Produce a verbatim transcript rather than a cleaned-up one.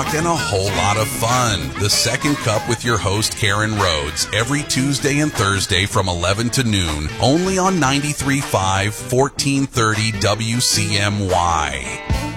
and a whole lot of fun. The Second Cup with your host, Karen Rhodes, every Tuesday and Thursday from eleven to noon, only on ninety-three point five, fourteen thirty W C M Y.